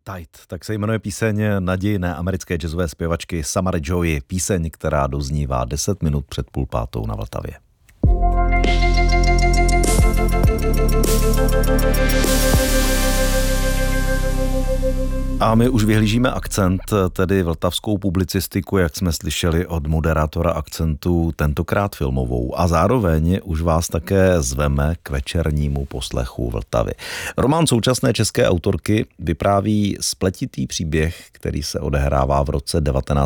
Tide, tak se jmenuje píseň nadějné americké jazzové zpěvačky Samary Joy. Píseň, která doznívá 10 minut před 4:30 na Vltavě. A my už vyhlížíme akcent, tedy vltavskou publicistiku, jak jsme slyšeli od moderátora Akcentu, tentokrát filmovou. A zároveň už vás také zveme k večernímu poslechu Vltavy. Román současné české autorky vypráví spletitý příběh, který se odehrává v roce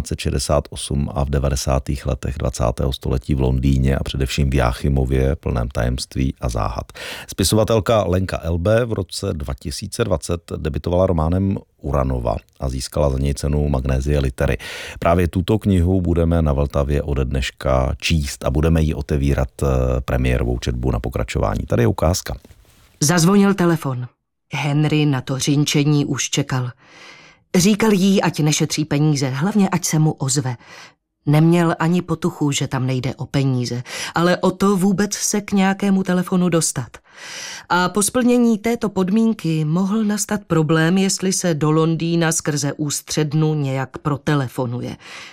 1968 a v 90. letech 20. století v Londýně a především v Jáchymově, plném tajemství a záhad. Spisovatelka Lenka Elbe v roce 2020 debitovala románem Uranova a získala za něj cenu Magnézie litery. Právě tuto knihu budeme na Vltavě ode dneška číst a budeme ji otevírat premiérovou četbu na pokračování. Tady je ukázka. Zazvonil telefon. Henry na to řinčení už čekal. Říkal jí, ať nešetří peníze, hlavně ať se mu ozve. Neměl ani potuchu, že tam nejde o peníze, ale o to vůbec se k nějakému telefonu dostat. A po splnění této podmínky mohl nastat problém, jestli se do Londýna skrze ústřednu nějak protelefonuje.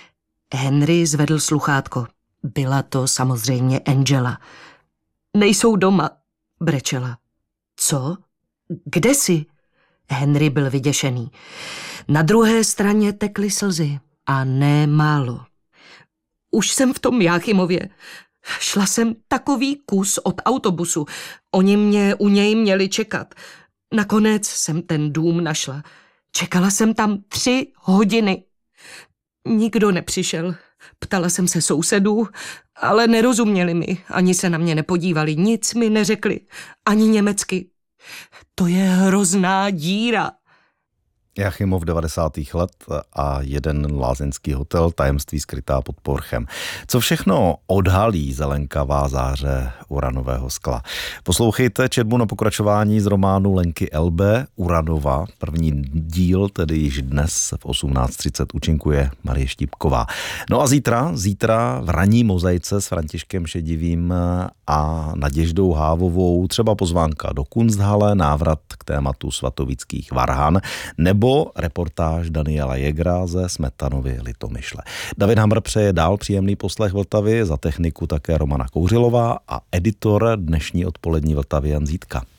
Henry zvedl sluchátko. Byla to samozřejmě Angela. Nejsou doma, brečela. Co? Kde jsi? Henry byl vyděšený. Na druhé straně tekly slzy. A ne málo. Už jsem v tom Jáchymově. Šla jsem takový kus od autobusu. Oni mě u něj měli čekat. Nakonec jsem ten dům našla. Čekala jsem tam 3 hodiny. Nikdo nepřišel. Ptala jsem se sousedů, ale nerozuměli mi. Ani se na mě nepodívali. Nic mi neřekli. Ani německy. To je hrozná díra. Jáchymov 90. let a jeden lázeňský hotel, tajemství skrytá pod povrchem. Co všechno odhalí zelenkavá záře uranového skla? Poslouchejte četbu na pokračování z románu Lenky Elbe Uranova. První díl, tedy již dnes v 18:30 účinkuje Marie Štípková. No a zítra v ranní mozaice s Františkem Šedivým a Naděždou Hávovou třeba pozvánka do Kunsthalle, návrat k tématu svatovických varhan, nebo reportáž Daniela Jägra ze Smetanovy Litomyšle. David Hamr přeje dál příjemný poslech Vltavy, za techniku také Romana Kouřilová a editor dnešní odpolední Vltavy Jan Zítka.